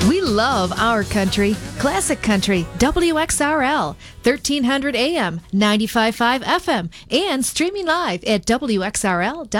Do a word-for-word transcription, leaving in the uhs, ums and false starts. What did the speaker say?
We love our country. Classic Country, W X R L, thirteen hundred A M, ninety-five point five F M, and streaming live at W X R L dot com.